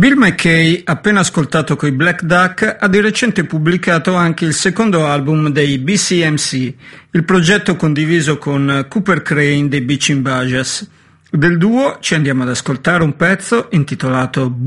Bill McKay, appena ascoltato coi Black Duck, ha di recente pubblicato anche il secondo album dei BCMC, il progetto condiviso con Cooper Crane dei Beach in Bajas. Del duo ci andiamo ad ascoltare un pezzo intitolato